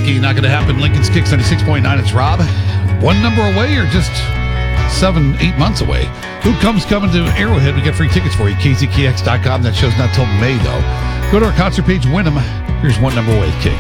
Ski. Not going to happen. Lincoln's Kicks 96.9. It's Rob. One number away or just 7-8 months away. Who Comes coming to Arrowhead? We got free tickets for you. KZKX.com. That show's not till May, though. Go to our concert page, win them. Here's one number away, Kicks.